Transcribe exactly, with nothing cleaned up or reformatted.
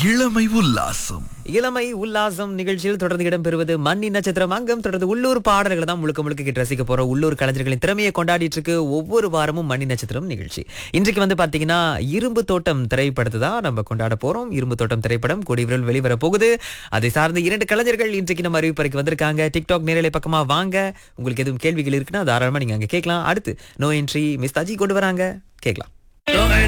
இளமை உல்லாசம். இளமை உல்லாசம் நிகழ்ச்சியில் தொடர்ந்து இடம்பெறுவது மண்ணி நட்சத்திரம் அங்கம். தொடர்ந்து உள்ளூர் பாடல்களை தான் முழுக்க முழுக்க கேட்டு ரசிக்க போறோம். உள்ளூர் கலைஞர்களின் திறமையை கொண்டாடிட்டு இருக்கு ஒவ்வொரு வாரமும் மண்ணி நட்சத்திரம் நிகழ்ச்சி. இன்றைக்கு வந்து பாத்தீங்கன்னா இரும்பு தோட்டம் திரைப்படத்தை தான் நம்ம கொண்டாட போறோம். இரும்பு தோட்டம் திரைப்படம் கூடிய விரைவில் வெளிவர போகுது. அதை சார்ந்த இரண்டு கலைஞர்கள் இன்றைக்கு நம்ம அறிவிப்பறைக்கு வந்திருக்காங்க. டிக்டாக் நேரலை பக்கமா வாங்க. உங்களுக்கு எதுவும் கேள்விகள் இருக்குன்னா தாராளமா நீங்க அங்க கேட்கலாம். அடுத்து நோ என்ட்ரி மிஸ் தாஜி கொண்டு வராங்க, கேட்கலாம்.